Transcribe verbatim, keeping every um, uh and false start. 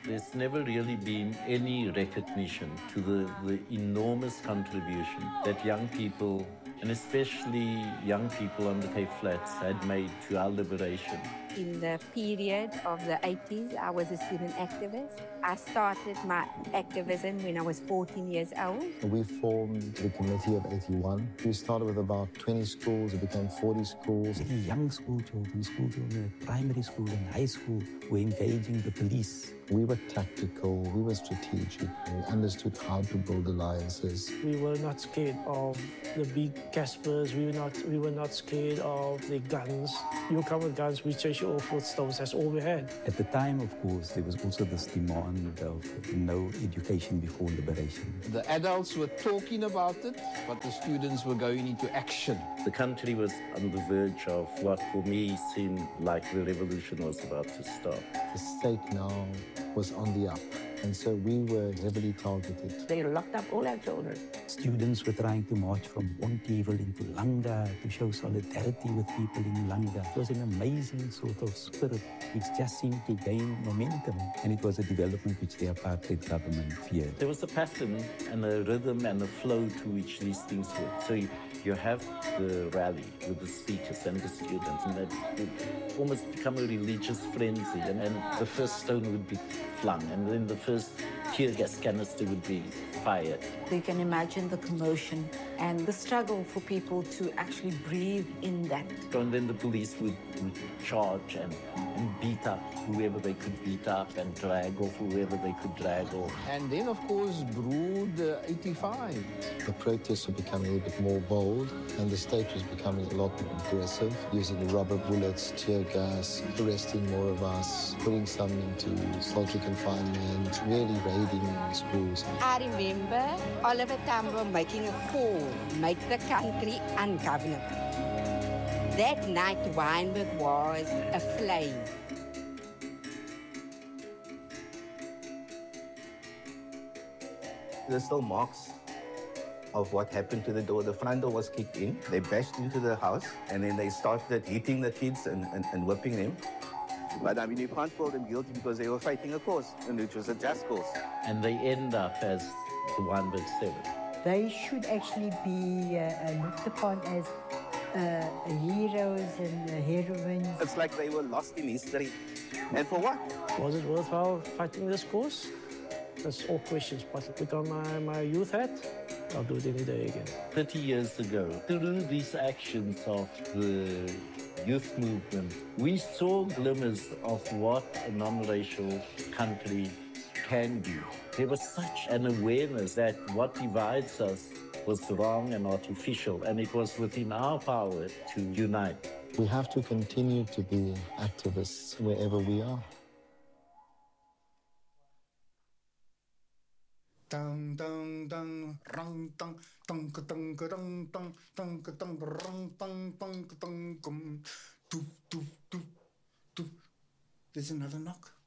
There's never really been any recognition to the, the enormous contribution that young people, and especially young people on the Cape Flats, had made to our liberation. In the period of the eighties, I was a student activist. I started my activism when I was fourteen years old. We formed the Committee of eighty-one. We started with about twenty schools. It became forty schools. The young school children, school children, primary school and high school were engaging the police. We were tactical, we were strategic, we understood how to build alliances. We were not scared of the big Caspers, we were not we were not scared of the guns. You come with guns, we chase you off with stones, that's all we had. At the time, of course, there was also this demand of no education before liberation. The adults were talking about it, but the students were going into action. The country was on the verge of what for me seemed like the revolution was about to start. The state now was on the up, and so we were heavily targeted. They locked up all our children. Students were trying to march from Pontyville into Langa to show solidarity with people in Langa. It was an amazing sort of spirit which just seemed to gain momentum, and it was a development which the apartheid government feared. There was a pattern and a rhythm and a flow to which these things work. So you, you have the rally with the speakers and the students, and that would almost become a religious frenzy, and, and the first stone would be flung, and then the first tear gas canister would be fired. You can imagine the commotion and the struggle for people to actually breathe in that. And then the police would, would charge and, and beat up whoever they could beat up and drag off whoever they could drag off. And then, of course, brewed uh, eighty-five. The protests were becoming a little bit more bold, and the state was becoming a lot more aggressive, using rubber bullets, tear gas, arresting more of us, putting some into solitary confinement, really raiding schools. I remember Oliver Tambo making a call, make the country ungovernable. That night, Wynberg was aflame. There's still marks of what happened to the door. The front door was kicked in. They bashed into the house, and then they started hitting the kids and, and, and whipping them. But I mean, you can't call them guilty because they were fighting a cause, and which was a just cause. And they end up as the Wynberg Seven. They should actually be uh, looked upon as uh, heroes and uh, heroines. It's like they were lost in history. And for what? Was it worthwhile fighting this cause? That's all questions, but I put on my, my youth hat, I'll do it any day again. thirty years ago, through these actions of the youth movement, we saw glimmers of what a non-racial country can be. There was such an awareness that what divides us was wrong and artificial, and it was within our power to unite. We have to continue to be activists wherever we are. Dang dang dang rang dang dang dang dang dang dang dang rang dang dang dang dum doof doof doof doof. There's another knock.